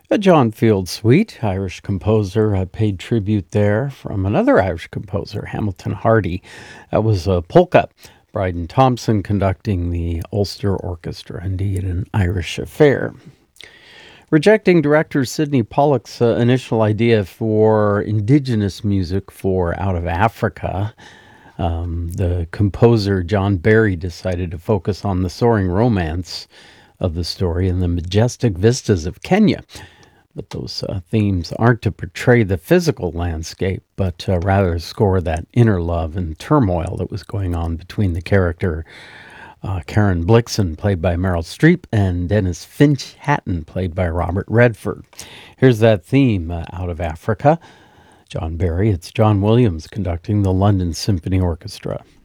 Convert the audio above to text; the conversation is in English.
A John Field suite, Irish composer, paid tribute there from another Irish composer, Hamilton Hardy. That was a polka. Bryden Thompson conducting the Ulster Orchestra, indeed an Irish affair. Rejecting director Sidney Pollack's initial idea for indigenous music for Out of Africa, the composer John Barry decided to focus on the soaring romance of the story and the majestic vistas of Kenya. But those themes aren't to portray the physical landscape, but rather score that inner love and turmoil that was going on between the character Karen Blixen, played by Meryl Streep, and Dennis Finch Hatton, played by Robert Redford. Here's that theme Out of Africa. John Barry, it's John Williams conducting the London Symphony Orchestra.